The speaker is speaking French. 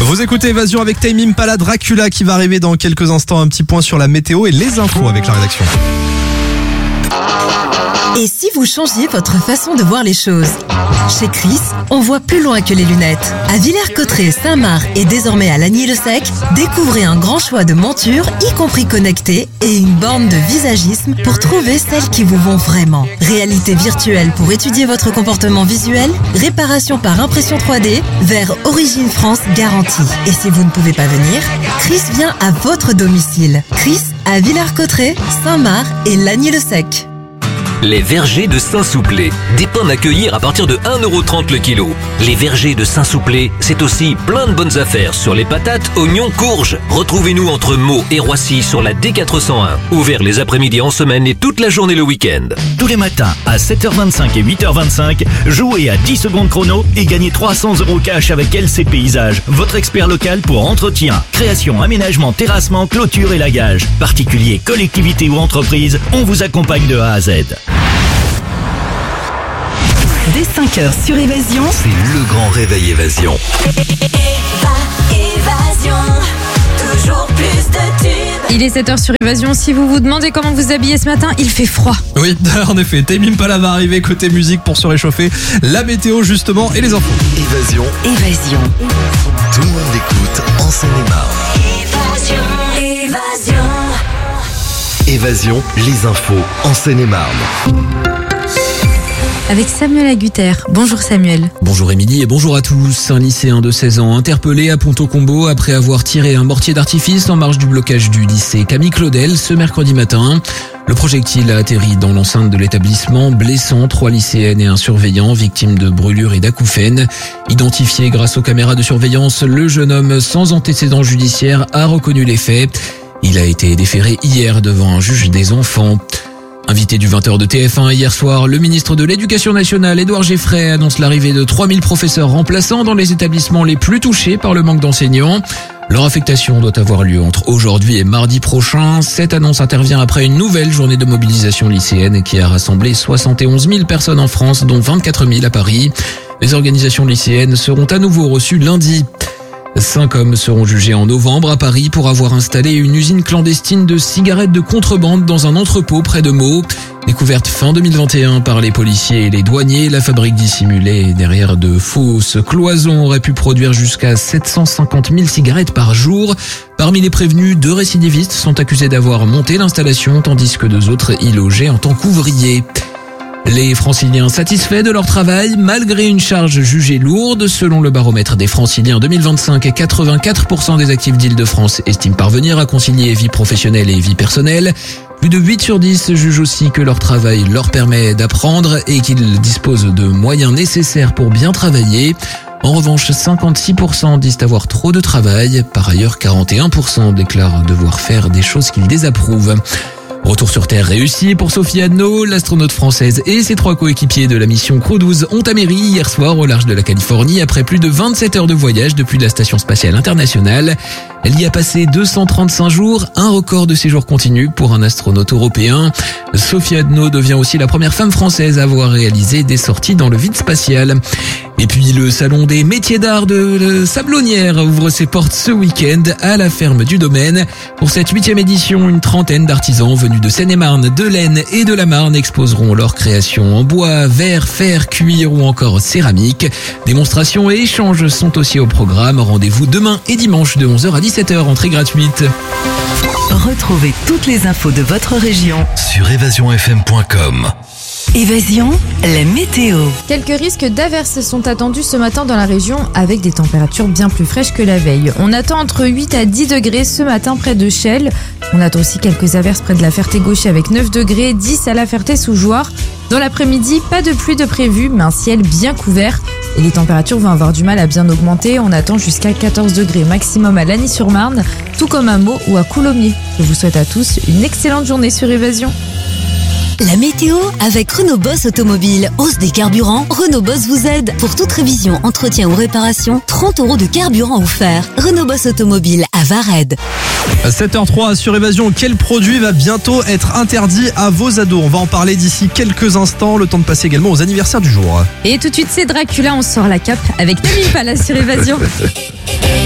Vous écoutez Évasion avec Tame Impala, Dracula qui va arriver dans quelques instants. Un petit point sur la météo et les infos avec la rédaction. Et si vous changiez votre façon de voir les choses? Chez Chris, on voit plus loin que les lunettes. À Villers-Cotterêts, Saint-Marc et désormais à Lagny-le-Sec, découvrez un grand choix de montures, y compris connectées, et une borne de visagisme pour trouver celles qui vous vont vraiment. Réalité virtuelle pour étudier votre comportement visuel, réparation par impression 3D, vers Origine France garantie. Et si vous ne pouvez pas venir, Chris vient à votre domicile. Chris à Villers-Cotterêts, Saint-Marc et Lagny-le-Sec. Les vergers de Saint-Souplé. Des pommes à cueillir à partir de 1,30€ le kilo. Les vergers de Saint-Souplé, c'est aussi plein de bonnes affaires sur les patates, oignons, courges. Retrouvez-nous entre Meaux et Roissy sur la D401. Ouvert les après-midi en semaine et toute la journée le week-end. Tous les matins à 7h25 et 8h25, jouez à 10 secondes chrono et gagnez 300€ cash avec LC Paysage, votre expert local pour entretien, création, aménagement, terrassement, clôture et lagage. Particuliers, collectivités ou entreprises, on vous accompagne de A à Z. Dès 5h sur Évasion, C'est le grand réveil Évasion. Évasion, toujours plus de tubes. Il est 7h sur Évasion. Si vous vous demandez comment vous habillez ce matin, il fait froid. Oui, en effet, Tame Impala va arriver côté musique pour se réchauffer. La météo justement et les infos. Évasion, tout le monde écoute en Seine-et-Marne. Évasion. Évasion, les infos en Seine-et-Marne. Avec Samuel Agutter. Bonjour Samuel. Bonjour Émilie et bonjour à tous. Un lycéen de 16 ans interpellé à Ponto-Combo après avoir tiré un mortier d'artifice en marge du blocage du lycée Camille Claudel ce mercredi matin. Le projectile a atterri dans l'enceinte de l'établissement, blessant 3 lycéennes et un surveillant, victimes de brûlures et d'acouphènes. Identifié grâce aux caméras de surveillance, le jeune homme sans antécédent judiciaire a reconnu les faits. Il a été déféré hier devant un juge des enfants. Invité du 20h de TF1 hier soir, le ministre de l'Éducation nationale, Édouard Geoffrey, annonce l'arrivée de 3000 professeurs remplaçants dans les établissements les plus touchés par le manque d'enseignants. Leur affectation doit avoir lieu entre aujourd'hui et mardi prochain. Cette annonce intervient après une nouvelle journée de mobilisation lycéenne qui a rassemblé 71 000 personnes en France, dont 24 000 à Paris. Les organisations lycéennes seront à nouveau reçues lundi. 5 hommes seront jugés en novembre à Paris pour avoir installé une usine clandestine de cigarettes de contrebande dans un entrepôt près de Meaux. Découverte fin 2021 par les policiers et les douaniers, la fabrique dissimulée derrière de fausses cloisons aurait pu produire jusqu'à 750 000 cigarettes par jour. Parmi les prévenus, 2 récidivistes sont accusés d'avoir monté l'installation tandis que 2 autres y logeaient en tant qu'ouvriers. Les franciliens satisfaits de leur travail, malgré une charge jugée lourde. Selon le baromètre des franciliens 2025, 84% des actifs d'Île-de-France estiment parvenir à concilier vie professionnelle et vie personnelle. Plus de 8 sur 10 jugent aussi que leur travail leur permet d'apprendre et qu'ils disposent de moyens nécessaires pour bien travailler. En revanche, 56% disent avoir trop de travail. Par ailleurs, 41% déclarent devoir faire des choses qu'ils désapprouvent. Retour sur Terre réussi pour Sophie Adno, l'astronaute française et ses 3 coéquipiers de la mission Crew 12 ont atterri hier soir au large de la Californie après plus de 27 heures de voyage depuis la Station Spatiale Internationale. Elle y a passé 235 jours, un record de séjour continu pour un astronaute européen. Sophie Adno devient aussi la première femme française à avoir réalisé des sorties dans le vide spatial. Et puis le salon des métiers d'art de Sablonnières ouvre ses portes ce week-end à la ferme du Domaine. Pour cette 8e édition, une trentaine d'artisans venus de Seine-et-Marne, de l'Aisne et de la Marne exposeront leurs créations en bois, verre, fer, cuir ou encore céramique. Démonstrations et échanges sont aussi au programme. Rendez-vous demain et dimanche de 11h à 17h, entrée gratuite. Retrouvez toutes les infos de votre région. Sur évasionfm.com. Évasion, la météo. Quelques risques d'averses sont attendus ce matin dans la région avec des températures bien plus fraîches que la veille. On attend entre 8 à 10 degrés ce matin près de Chelles. On attend aussi quelques averses près de la Ferté-Gaucher avec 9 degrés, 10 à la Ferté-sous-Jouarre. Dans l'après-midi, pas de pluie de prévu, mais un ciel bien couvert. Et les températures vont avoir du mal à bien augmenter. On attend jusqu'à 14 degrés maximum à Lagny-sur-Marne, tout comme à Meaux ou à Coulommiers. Je vous souhaite à tous une excellente journée sur Évasion. La météo avec Renault Boss Automobile. Hausse des carburants, Renault Boss vous aide. Pour toute révision, entretien ou réparation, 30 € de carburant offert. Renault Boss Automobile à Vared. À 7h03 sur Évasion, quel produit va bientôt être interdit à vos ados? On va en parler d'ici quelques instants, le temps de passer également aux anniversaires du jour. Et tout de suite, c'est Dracula, on sort la cape avec Tame Impala sur Évasion.